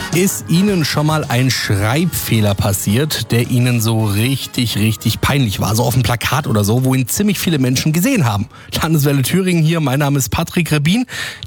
Ist Ihnen schon mal ein Schreibfehler passiert, der Ihnen so richtig peinlich war? So auf dem Plakat oder so, wo ihn ziemlich viele Menschen gesehen haben. Landeswelle Thüringen hier, mein Name ist Patrick Rebin.